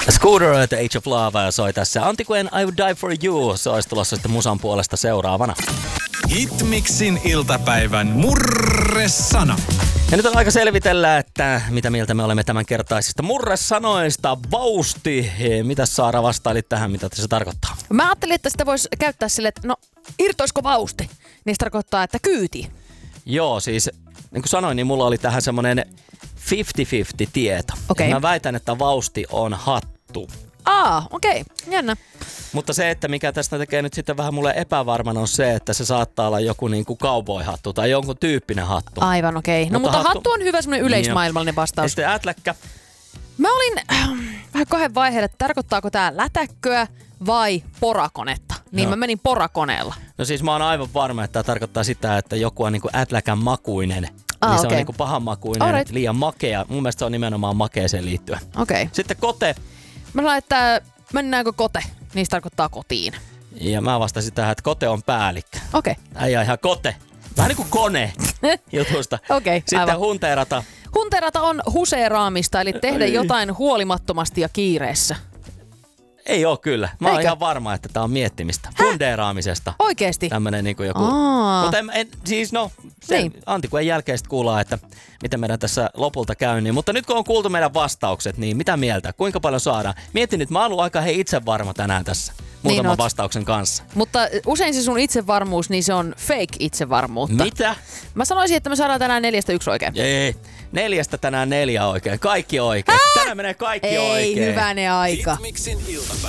Scooter at Age of Love soi tässä. Antti-Gwen I Would Die For You. Se olisi tulossa sitten musan puolesta seuraavana. Hitmixin iltapäivän murresana. Ja nyt on aika selvitellä, että mitä mieltä me olemme tämänkertaisista murresanoista. Vausti. Mitäs Saara vastailit tähän, mitä se tarkoittaa? Mä ajattelin, että sitä voisi käyttää silleen, että no irtoisko vausti? Niin se tarkoittaa, että kyyti. Joo, siis niin kuin sanoin, niin mulla oli tähän semmonen 50-50 tieto. Okei. Mä väitän, että vausti on hattu. Okei. Jännä. Mutta se, että mikä tästä tekee nyt sitten vähän mulle epävarman, on se, että se saattaa olla joku niinku cowboy-hattu tai jonkun tyyppinen hattu. Aivan okei. No mutta hattu on hyvä semmoinen yleismaailmallinen vastaus. Ja sitten ätläkkä. Mä olin vähän kahden vaiheella, että tarkoittaako tää lätäkköä vai porakonetta. Niin mä menin porakoneella. No siis mä oon aivan varma, että tää tarkoittaa sitä, että joku on niinku ätläkän makuinen. Eli se on niinku pahanmakuinen, liian makea. Mun mielestä se on nimenomaan makeeseen liittyen. Okei. Sitten kote. Mä sanoin, että mennäänkö kote? Niin se tarkoittaa kotiin. Ja mä vastasin tähän, että kote on päällikkö. Okei. Äijä ihan kote. Vähän niin kuin kone jutusta. Okei, Sitten aivan. hunteerata. Hunterata on huseeraamista, eli tehdä jotain huolimattomasti ja kiireessä. Ei oo kyllä. Mä oon Eikö? ihan varma, että tää on miettimistä. Fundeeraamisesta. Oikeesti? Tämmönen niinku joku. Aa. Mutta siis Niin. Antti-Gwen jälkeen sit kuullaan, että miten meidän tässä lopulta käy. Niin, mutta nyt kun on kuultu meidän vastaukset, niin mitä mieltä? Kuinka paljon saadaan? Mietin nyt, mä oon ollut aika itse varma tänään tässä. Muutaman vastauksen kanssa. Mutta usein se sun itsevarmuus, niin se on fake itsevarmuutta. Mitä? Mä sanoisin, että me saadaan tänään 4 1 oikein. Ei. 4 tänään 4 oikein. Kaikki oikein. Tänään menee kaikki oikein. Ei, hyvänen aika. Hitmixin iltapäivä.